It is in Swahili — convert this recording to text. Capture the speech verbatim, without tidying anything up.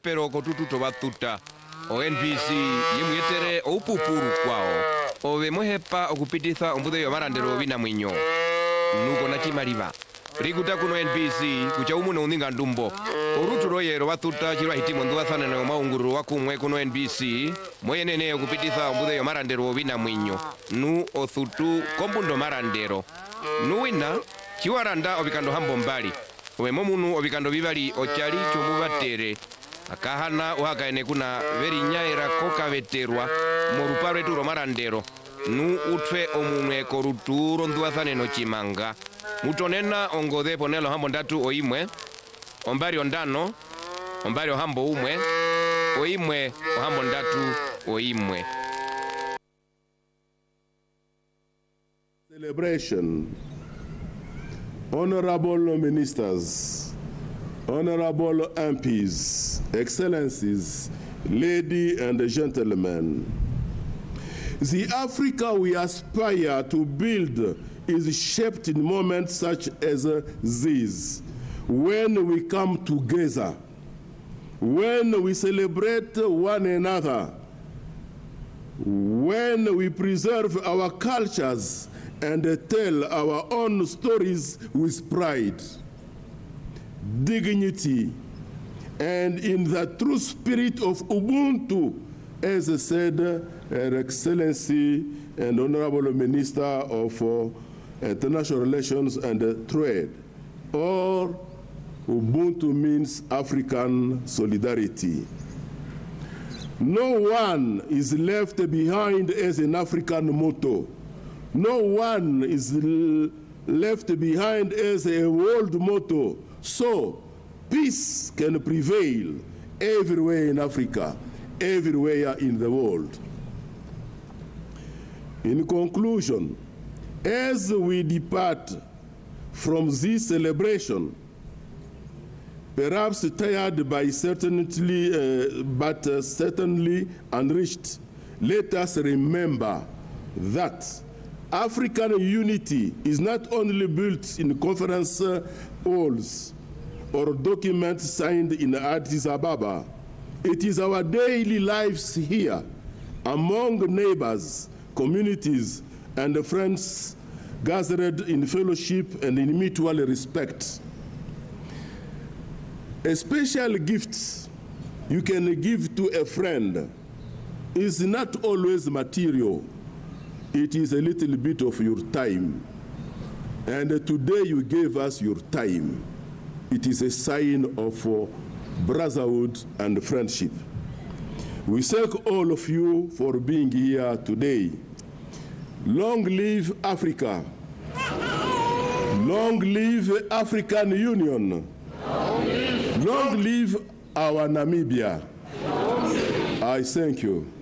pero kotututo batuta o N B C yemwetere opupuru kwao obemohepa okupititha ombude yomarandero bina mwinyo nuko na chimaliva rikuta kuno N B C kucha umuno uninga ndumbo oruturo yero batuta chirwa hitimo nduwathana na maunguru wakumwe kuno N B C moyenene okupititha ombude yomarandero bina mwinyo nu othutu kombundo marandero nuwina chiwaranda obikando hambo mbali wemo munu obikando bibali ochali chomubatere akahana uhakaene kuna veri nyaira koka veterwa morupare turo marandero nu utfe omunwe koruturo nduwathane no chimanga mutonena ongode ponelo hambo ndatu oimwe ombari ondano ombari ohambo umwe oimwe ohambo ndatu oimwe. Celebration. Honorable ministers, honorable M Ps, excellencies, ladies and gentlemen, the Africa we aspire to build is shaped in moments such as these, when we come together, when we celebrate one another, when we preserve our cultures and tell our own stories with pride, dignity, and in the true spirit of Ubuntu, as said Her Excellency and Honorable Minister of uh, International Relations and uh, Trade. Or Ubuntu means African solidarity. No one is left behind as an African motto. No one is left behind as a world motto. So, peace can prevail everywhere in Africa, everywhere in the world. In conclusion, as we depart from this celebration, perhaps tired by certainly, uh, but uh, certainly enriched, let us remember that African unity is not only built in conference halls or documents signed in Addis Ababa. It is our daily lives here, among neighbors, communities, and friends gathered in fellowship and in mutual respect. A special gift you can give to a friend is not always material. It is a little bit of your time. And today you gave us your time. It is a sign of uh, brotherhood and friendship. We thank all of you for being here today. Long live Africa. Long live African Union. Long live our Namibia. I thank you.